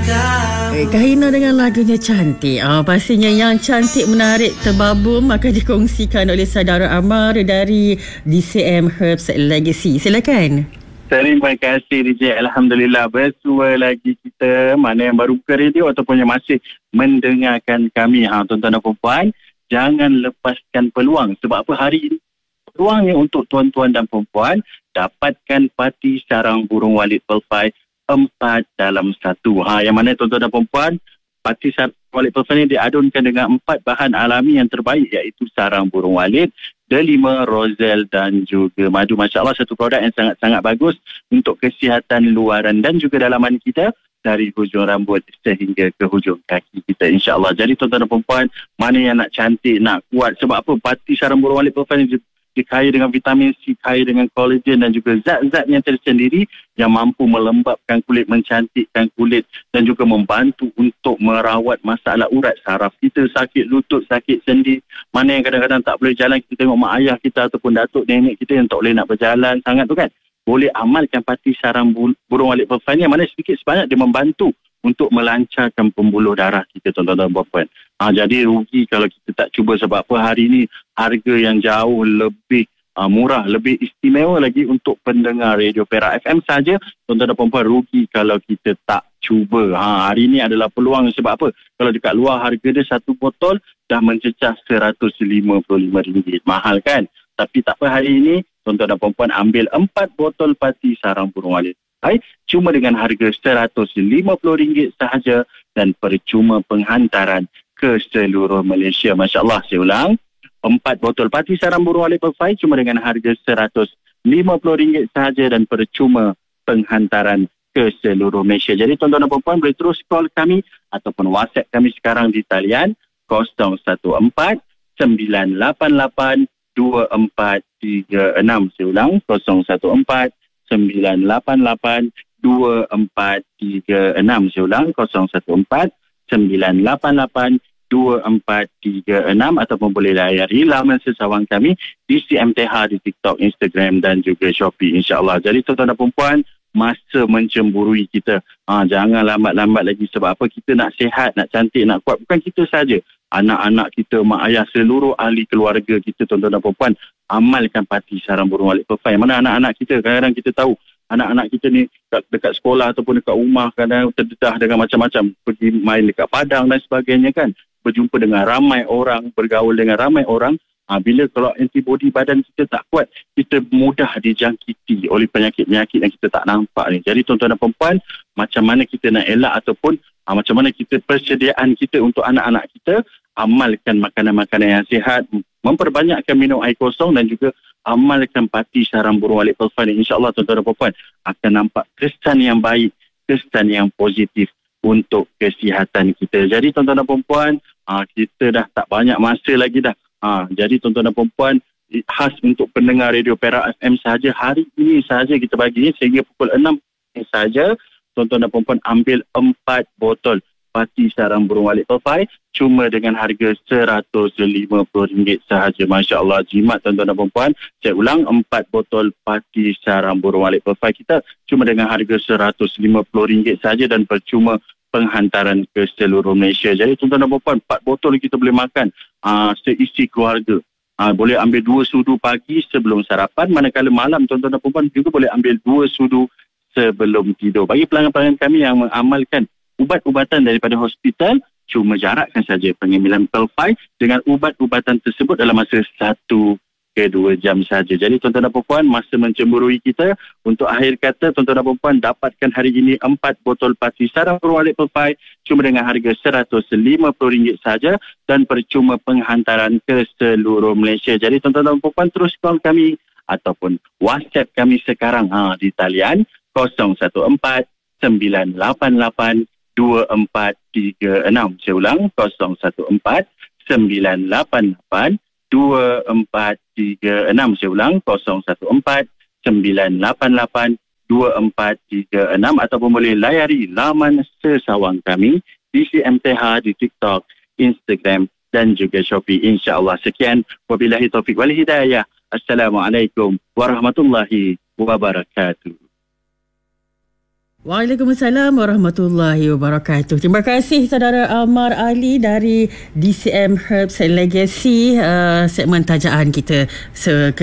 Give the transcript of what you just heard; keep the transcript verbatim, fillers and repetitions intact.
Eh, Kahina dengan lagunya cantik. Ah, pastinya yang cantik, menarik, terbabum akan dikongsikan oleh saudara Amar dari D C M Herbs Legacy. Silakan. Terima kasih D J. Alhamdulillah, bersua lagi kita. Mana yang baru ke radio ataupun yang masih mendengarkan kami. Ha, tuan-tuan dan puan-puan, jangan lepaskan peluang. Sebab apa hari ini? Peluangnya untuk tuan-tuan dan puan-puan dapatkan parti sarang burung walit Pearl empat dalam satu. Ha, yang mana tuan-tuan dan puan-puan, parti sarang walit Pearl ini diadunkan dengan empat bahan alami yang terbaik, iaitu sarang burung walit, delima, rozel dan juga madu. Masya Allah, satu produk yang sangat-sangat bagus untuk kesihatan luaran dan juga dalaman kita, dari hujung rambut sehingga ke hujung kaki kita, insya-Allah. Jadi tuan-tuan dan puan-puan, mana yang nak cantik, nak kuat, sebab apa? Parti sarang burung walit Pearl ini dikaya dengan vitamin C, kaya dengan kolagen dan juga zat-zat yang tersendiri yang mampu melembapkan kulit, mencantikkan kulit dan juga membantu untuk merawat masalah urat saraf kita, sakit lutut, sakit sendi. Mana yang kadang-kadang tak boleh jalan, kita tengok mak ayah kita ataupun datuk nenek kita yang tak boleh nak berjalan sangat tu kan. Boleh amalkan parti sarang burung walit Pearl yang mana sedikit sebanyak dia membantu untuk melancarkan pembuluh darah kita, tuan-tuan dan puan-puan. Ha, jadi rugi kalau kita tak cuba, sebab apa hari ini harga yang jauh lebih uh, murah, lebih istimewa lagi untuk pendengar Radio Perak F M saja. Tuan-tuan dan puan-puan, rugi kalau kita tak cuba. Ha, hari ini adalah peluang, sebab apa? Kalau dekat luar harga dia satu botol dah mencecah seratus lima puluh lima ringgit. Mahal kan? Tapi tak apa, hari ini tuan-tuan dan puan-puan ambil empat botol parti sarang burung walit cuma dengan harga seratus lima puluh ringgit sahaja dan percuma penghantaran ke seluruh Malaysia. Masya Allah, saya ulang, empat botol parti sarang burung walit Pearl cuma dengan harga seratus lima puluh ringgit sahaja dan percuma penghantaran ke seluruh Malaysia. Jadi tuan-tuan dan puan-puan boleh terus call kami ataupun WhatsApp kami sekarang di talian kosong satu empat sembilan lapan lapan dua empat tiga enam. Saya ulang, kosong satu empat sembilan lapan lapan dua empat tiga enam. Saya ulang, kosong satu empat sembilan lapan lapan dua empat tiga enam, ataupun boleh layari laman sesawang kami di C M T H di TikTok, Instagram dan juga Shopee, insya-Allah. Jadi tuan-tuan dan puan-puan, masa mencemburui kita. Ha, jangan lambat-lambat lagi, sebab apa? Kita nak sihat, nak cantik, nak kuat. Bukan kita saja, anak-anak kita, mak ayah, seluruh ahli keluarga kita, tuan-tuan dan puan-puan, amalkan parti sarang burung walit Pearl. Mana anak-anak kita, kadang-kadang kita tahu anak-anak kita ni dekat, dekat sekolah ataupun dekat rumah kadang terdedah dengan macam-macam, pergi main dekat padang dan sebagainya kan, berjumpa dengan ramai orang, bergaul dengan ramai orang. Ha, bila kalau antibody badan kita tak kuat, kita mudah dijangkiti oleh penyakit-penyakit yang kita tak nampak ni. Jadi tuan-tuan dan puan-puan, macam mana kita nak elak ataupun ha, macam mana kita persediaan kita untuk anak-anak kita, amalkan makanan-makanan yang sihat, memperbanyakkan minum air kosong dan juga amalkan parti sarang burung walit Pearl ni. InsyaAllah tuan-tuan dan puan-puan akan nampak kesan yang baik, kesan yang positif untuk kesihatan kita. Jadi tuan-tuan dan puan-puan, ha, kita dah tak banyak masa lagi dah. Ha, jadi tuan-tuan dan puan-puan, khas untuk pendengar Radio Perak F M sahaja, hari ini sahaja kita bagi sehingga pukul enam sahaja. Tuan-tuan dan puan-puan ambil empat botol parti sarang burung walit Pearl cuma dengan harga seratus lima puluh ringgit sahaja. Masya Allah, jimat tuan-tuan dan puan-puan. Saya ulang, empat botol parti sarang burung walit Pearl kita cuma dengan harga seratus lima puluh ringgit sahaja dan percuma penghantaran ke seluruh Malaysia. Jadi tuan-tuan dan puan-puan, empat botol kita boleh makan aa, seisi keluarga. Aa, boleh ambil dua sudu pagi sebelum sarapan, manakala malam tuan-tuan dan puan-puan juga boleh ambil dua sudu sebelum tidur. Bagi pelanggan-pelanggan kami yang mengamalkan ubat-ubatan daripada hospital, cuma jarakkan saja pengambilan Pearl dengan ubat-ubatan tersebut dalam masa satu ke dua jam saja. Jadi tuan-tuan dan puan-puan, masa mencemburui kita, untuk akhir kata tuan-tuan dan puan-puan dapatkan hari ini empat botol parti sarang burung walit Pearl cuma dengan harga seratus lima puluh ringgit saja dan percuma penghantaran ke seluruh Malaysia. Jadi tuan-tuan dan puan-puan terus call kami ataupun WhatsApp kami sekarang ha, di talian kosong satu empat sembilan lapan lapan dua empat tiga enam. Saya ulang, kosong satu empat sembilan lapan lapan dua empat tiga enam. Saya ulang, kosong satu empat sembilan lapan lapan dua empat tiga enam, ataupun boleh layari laman sesawang kami di C M T H di TikTok, Instagram dan juga Shopee, insya-Allah. Sekian, wabillahi taufik wal hidayah. Assalamualaikum warahmatullahi wabarakatuh. Waalaikumsalam warahmatullahi wabarakatuh. Terima kasih saudara Amar Ali dari D C M Herbs Legacy, uh, segmen tajaan kita.